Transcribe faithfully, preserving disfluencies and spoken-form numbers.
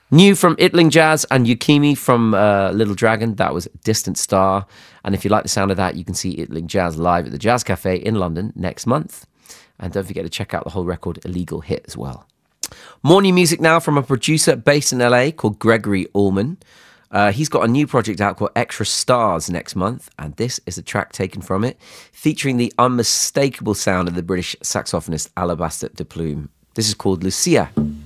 New from Itling Jazz and Yukimi from uh, Little Dragon, that was Distant Star. And if you like the sound of that, you can see Itling Jazz live at the Jazz Cafe in London next month. And don't forget to check out the whole record, Illegal Hit, as well. More new music now from a producer based in L A called Gregory Allman. Uh, he's got a new project out called Extra Stars next month, and this is a track taken from it, featuring the unmistakable sound of the British saxophonist Alabaster de Plume. This is called Lucia.